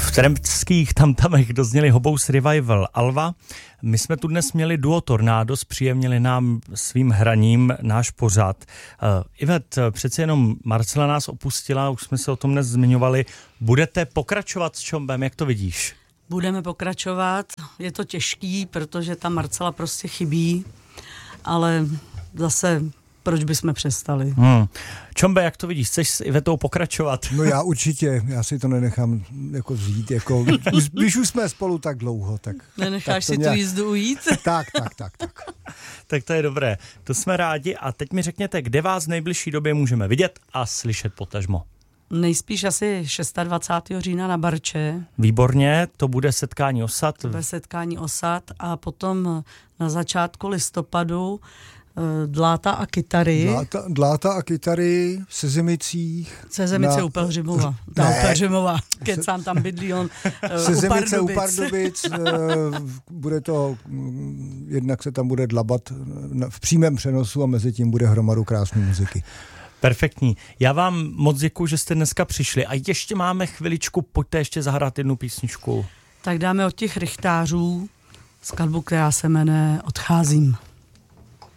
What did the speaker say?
V tremských tamtamech dozněli Hobous Revival Alva. My jsme tu dnes měli duo Tornádo, zpříjemnili nám svým hraním náš pořad. Ivet, přece jenom Marcela nás opustila, už jsme se o tom dnes zmiňovali. Budete pokračovat s Čombem, jak to vidíš? Budeme pokračovat, je to těžký, protože ta Marcela prostě chybí, ale zase proč bychom přestali? Čombe, jak to vidíš? Chceš s Ivetou pokračovat? No já určitě, já si to nenechám jako vzít, jako, když už jsme spolu tak dlouho, tak... Nenecháš tak si nějak... tu jízdu ujít? Tak. Tak to je dobré, to jsme rádi a teď mi řekněte, kde vás v nejbližší době můžeme vidět a slyšet potažmo. Nejspíš asi 26. října na Barče. Výborně, to bude setkání osad. To bude setkání osad a potom na začátku listopadu Dláta a kytary. Dláta a kytary v Sezemicích. Sezemice u Pelhřimova. Pelhřimova. Kecám, tam bydlí on Sezemice u Pardubic. Bude to, jednak se tam bude dlabat v přímém přenosu a mezi tím bude hromadu krásné muziky. Perfektní. Já vám moc děkuju, že jste dneska přišli a ještě máme chviličku, pojďte ještě zahrát jednu písničku. Tak dáme od těch rychtářů skladbu, která se jmenuje Odcházím.